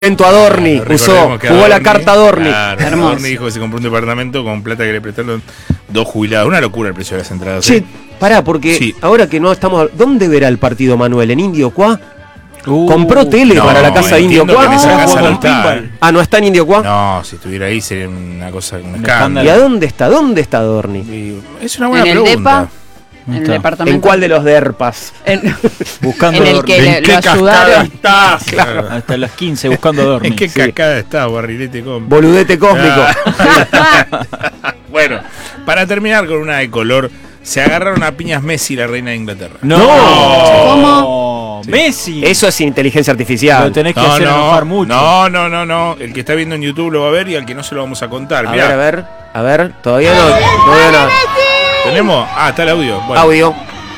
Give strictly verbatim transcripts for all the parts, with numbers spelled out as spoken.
A Dorni, claro, usó, jugó Dorni, la carta Dorni. Claro, Hermoso. Dorni dijo que se compró un departamento con plata que le prestaron dos jubilados. Una locura el precio de las entradas. Che, ¿eh? pará, porque sí. ahora que no estamos... ¿Dónde verá el partido Manuel? ¿En Indio Cuá? Uh, ¿Compró tele no, para la casa de Indio Cuá? En esa casa no está. Ah, ¿no está en Indio Cuá? No, si estuviera ahí sería una cosa, un escándalo. ¿Y a dónde está? ¿Dónde está Dorni? Es una buena ¿En el pregunta. depa? En el departamento. ¿En cuál de los derpas? En, buscando en el que ¿En le, lo ayudaron. Está? Claro. Hasta las quince buscando a dormir. ¿En qué sí. cascada está, barrilete cósmico? Boludete cósmico. Ah. Bueno, para terminar con una de color, se agarraron a piñas Messi y la reina de Inglaterra. No. ¿Cómo? Sí. Messi. Eso es inteligencia artificial. Lo tenés que no, hacer no, enojar mucho. No, no, no, no. El que está viendo en YouTube lo va a ver y al que no se lo vamos a contar. A Mirá. ver, a ver, a ver. Todavía no. Todavía no. ¿Tenemos? Ah, está el audio. Bueno. Audio.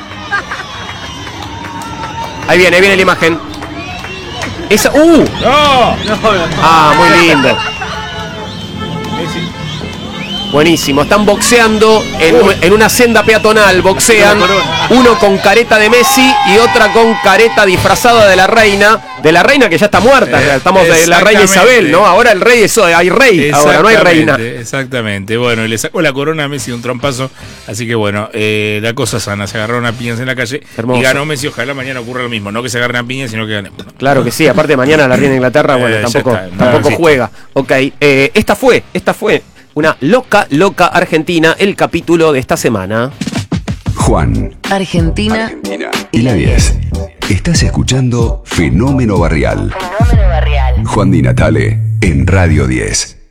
Ahí viene, ahí viene la imagen. Esa. ¡Uh! ¡No! No, no. Ah, muy lindo. Messi. Buenísimo. Están boxeando en, en una senda peatonal. Boxean. Uno con careta de Messi y otra con careta disfrazada de la reina. De la reina que ya está muerta. Eh, Estamos de la reina Isabel, ¿no? Ahora el rey es. Hay rey. Ahora no hay reina. Exactamente. Bueno, y le sacó la corona a Messi de un trompazo. Así que bueno, eh, la cosa sana. Se agarraron a piñas en la calle. Hermoso. Y ganó Messi. Ojalá mañana ocurra lo mismo. No que se agarren a piñas, sino que ganemos. Claro que sí. Aparte, mañana la reina de Inglaterra, bueno, Eh, tampoco, está, no, tampoco sí. juega. Ok. Eh, esta fue, esta fue una loca, loca Argentina. El capítulo de esta semana. Juan, Argentina, Argentina y la diez. Estás escuchando Fenómeno Barrial. Fenómeno Barrial. Juan Di Natale en Radio diez.